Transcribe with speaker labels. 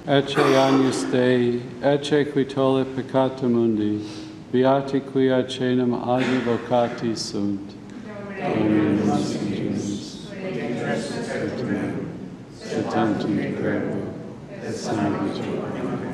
Speaker 1: Ecce agnus Dei, ecce qui tollit peccata mundi, beati qui ad caenum advocati sunt. Dominus Jesu, et tantum credo, et salvator.